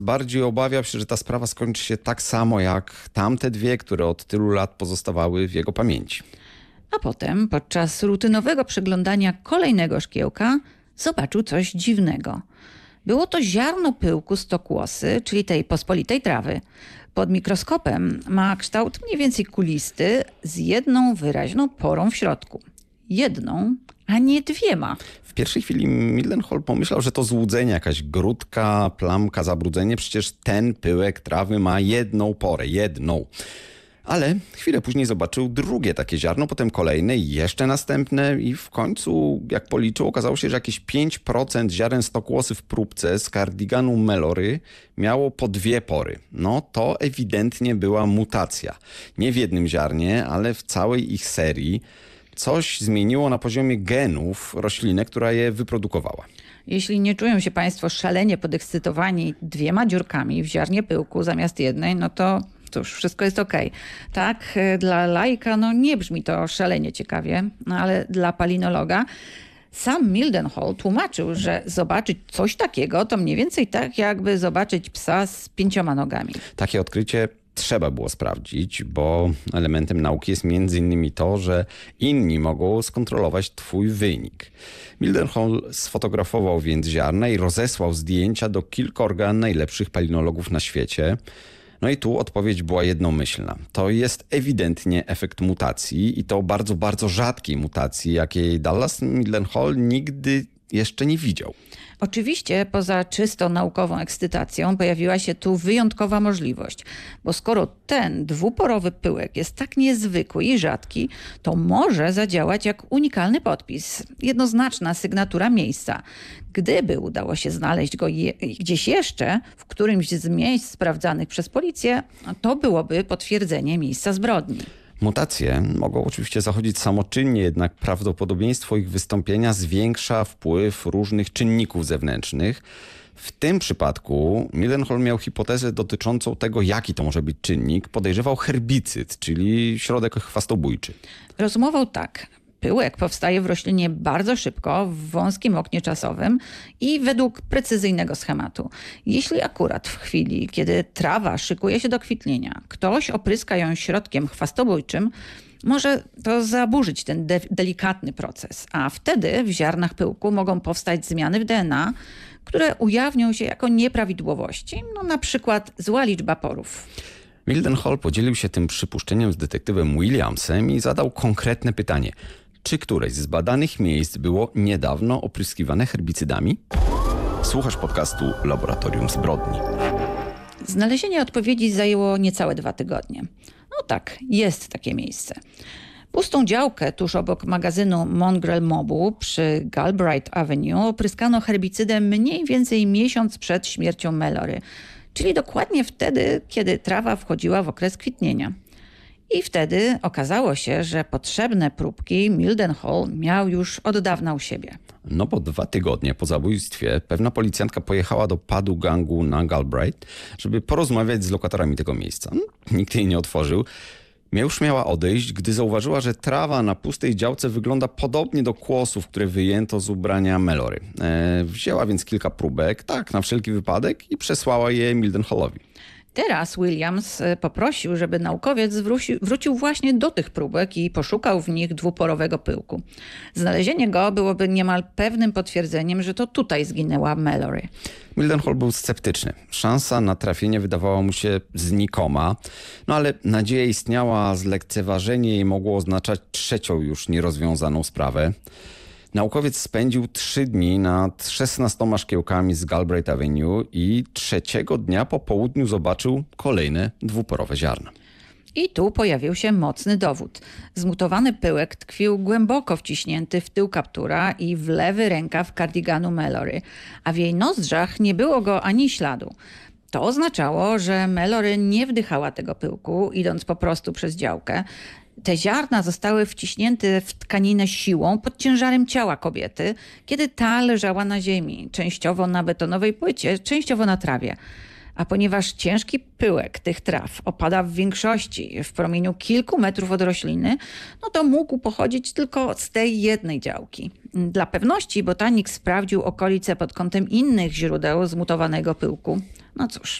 Bardziej obawiał się, że ta sprawa skończy się tak samo jak tamte dwie, które od tylu lat pozostawały w jego pamięci. A potem, podczas rutynowego przeglądania kolejnego szkiełka, zobaczył coś dziwnego. Było to ziarno pyłku stokłosy, czyli tej pospolitej trawy. Pod mikroskopem ma kształt mniej więcej kulisty z jedną wyraźną porą w środku. Jedną, a nie dwiema. W pierwszej chwili Mildenhall pomyślał, że to złudzenie, jakaś grudka, plamka, zabrudzenie. Przecież ten pyłek trawy ma jedną porę, jedną. Ale chwilę później zobaczył drugie takie ziarno, potem kolejne i jeszcze następne i w końcu, jak policzył, okazało się, że jakieś 5% ziaren stokłosy w próbce z cardiganu Melory miało po dwie pory. No to ewidentnie była mutacja. Nie w jednym ziarnie, ale w całej ich serii. Coś zmieniło na poziomie genów roślinę, która je wyprodukowała. Jeśli nie czują się Państwo szalenie podekscytowani dwiema dziurkami w ziarnie pyłku zamiast jednej, no to cóż, wszystko jest okej. Tak, dla laika nie brzmi to szalenie ciekawie, ale dla palinologa sam Mildenhall tłumaczył, że zobaczyć coś takiego to mniej więcej tak, jakby zobaczyć psa z 5 nogami. Takie odkrycie trzeba było sprawdzić, bo elementem nauki jest między innymi to, że inni mogą skontrolować twój wynik. Mildenhall sfotografował więc ziarna i rozesłał zdjęcia do kilkorga najlepszych palinologów na świecie. No i tu odpowiedź była jednomyślna. To jest ewidentnie efekt mutacji i to bardzo, bardzo rzadkiej mutacji, jakiej Dallas Mildenhall nigdy jeszcze nie widział. Oczywiście poza czysto naukową ekscytacją pojawiła się tu wyjątkowa możliwość, bo skoro ten dwuporowy pyłek jest tak niezwykły i rzadki, to może zadziałać jak unikalny podpis, jednoznaczna sygnatura miejsca. Gdyby udało się znaleźć go gdzieś jeszcze, w którymś z miejsc sprawdzanych przez policję, to byłoby potwierdzenie miejsca zbrodni. Mutacje mogą oczywiście zachodzić samoczynnie, jednak prawdopodobieństwo ich wystąpienia zwiększa wpływ różnych czynników zewnętrznych. W tym przypadku Mildenhall miał hipotezę dotyczącą tego, jaki to może być czynnik. Podejrzewał herbicyd, czyli środek chwastobójczy. Rozumował tak. Pyłek powstaje w roślinie bardzo szybko, w wąskim oknie czasowym i według precyzyjnego schematu. Jeśli akurat w chwili, kiedy trawa szykuje się do kwitnienia, ktoś opryska ją środkiem chwastobójczym, może to zaburzyć ten delikatny proces, a wtedy w ziarnach pyłku mogą powstać zmiany w DNA, które ujawnią się jako nieprawidłowości, na przykład zła liczba porów. Mildenhall podzielił się tym przypuszczeniem z detektywem Williamsem i zadał konkretne pytanie. Czy któreś z badanych miejsc było niedawno opryskiwane herbicydami? Słuchasz podcastu Laboratorium Zbrodni. Znalezienie odpowiedzi zajęło niecałe 2 tygodnie. No tak, jest takie miejsce. Pustą działkę tuż obok magazynu Mongrel Mobu przy Galbraith Avenue opryskano herbicydem mniej więcej miesiąc przed śmiercią Melory, czyli dokładnie wtedy, kiedy trawa wchodziła w okres kwitnienia. I wtedy okazało się, że potrzebne próbki Mildenhall miał już od dawna u siebie. No bo 2 tygodnie po zabójstwie pewna policjantka pojechała do padu gangu na Galbraith, żeby porozmawiać z lokatorami tego miejsca. Nikt jej nie otworzył. Już miała odejść, gdy zauważyła, że trawa na pustej działce wygląda podobnie do kłosów, które wyjęto z ubrania Melory. Wzięła więc kilka próbek, tak na wszelki wypadek, i przesłała je Mildenhallowi. Teraz Williams poprosił, żeby naukowiec wrócił właśnie do tych próbek i poszukał w nich dwuporowego pyłku. Znalezienie go byłoby niemal pewnym potwierdzeniem, że to tutaj zginęła Melory. Mildenhall był sceptyczny. Szansa na trafienie wydawała mu się znikoma, ale nadzieja istniała, a zlekceważenie jej mogło oznaczać trzecią już nierozwiązaną sprawę. Naukowiec spędził 3 dni nad 16 szkiełkami z Galbraith Avenue i 3. dnia po południu zobaczył kolejne dwuporowe ziarna. I tu pojawił się mocny dowód. Zmutowany pyłek tkwił głęboko wciśnięty w tył kaptura i w lewy rękaw cardiganu Melory, a w jej nozdrzach nie było go ani śladu. To oznaczało, że Melory nie wdychała tego pyłku, idąc po prostu przez działkę. Te ziarna zostały wciśnięte w tkaninę siłą pod ciężarem ciała kobiety, kiedy ta leżała na ziemi, częściowo na betonowej płycie, częściowo na trawie. A ponieważ ciężki pyłek tych traw opada w większości w promieniu kilku metrów od rośliny, to mógł pochodzić tylko z tej jednej działki. Dla pewności botanik sprawdził okolice pod kątem innych źródeł zmutowanego pyłku. No cóż,